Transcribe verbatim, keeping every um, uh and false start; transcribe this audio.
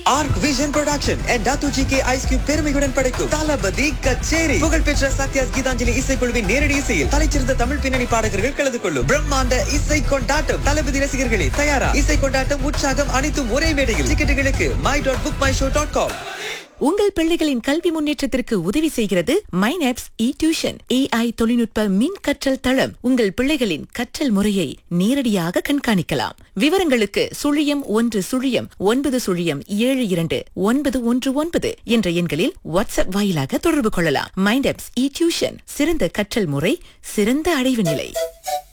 Arc vision production and Tattva G K ice cube பெருமையுடன் படைக்கும் தளபதி கச்சேரி. புகழ்பெற்ற சத்யாஸ் கீதாஞ்சலி இசைக்குழுவின் நேரடி இசையில் தலைச்சிறந்த தமிழ் பின்னணி பாடகர்கள் கலந்து கொள்ளும் பிரம்மாண்ட இசை கொண்டாட்டம். தளபதி ரசிகர்களே தயாரா? இசை கொண்டாட்டம், உற்சாகம் அனைத்தும் ஒரே மேடையில். டிக்கெட்டுகளுக்கு my dot book my show dot com. உங்கள் பிள்ளைகளின் கல்வி முன்னேற்றத்திற்கு உதவி செய்கிறது மைனாப்ஸ் இ டியூஷன். ஏஐ தொழில்நுட்ப மின் கற்றல் தளம். உங்கள் பிள்ளைகளின் கற்றல் முறையை நேரடியாக கண்காணிக்கலாம். விவரங்களுக்கு சுழியம் ஒன்று சுழியம் ஒன்பது சுழியம் ஏழு இரண்டு ஒன்பது ஒன்று ஒன்பது என்ற எண்களில் வாட்ஸ்அப் வாயிலாக தொடர்பு கொள்ளலாம். மைனாப்ஸ் இ டியூஷன், சிறந்த கற்றல் முறை, சிறந்த அடைவு நிலை.